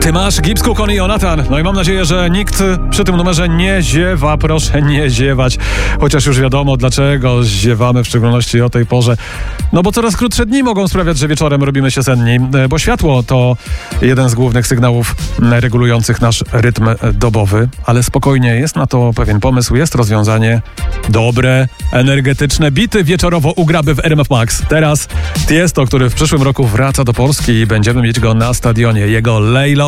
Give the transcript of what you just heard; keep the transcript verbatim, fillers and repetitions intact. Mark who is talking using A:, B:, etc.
A: Ty masz Gibbs, Cook, i Jonathan. No i mam nadzieję, że nikt przy tym numerze nie ziewa. Proszę nie ziewać. Chociaż już wiadomo, dlaczego ziewamy, w szczególności o tej porze. No bo coraz krótsze dni mogą sprawiać, że wieczorem robimy się senni. Bo światło to jeden z głównych sygnałów regulujących nasz rytm dobowy. Ale spokojnie, jest na to pewien pomysł, jest rozwiązanie. Dobre, energetyczne bity wieczorowo ugraby w R M F Max. Teraz Tiesto, który w przyszłym roku wraca do Polski i będziemy mieć go na stadionie. Jego Lejlo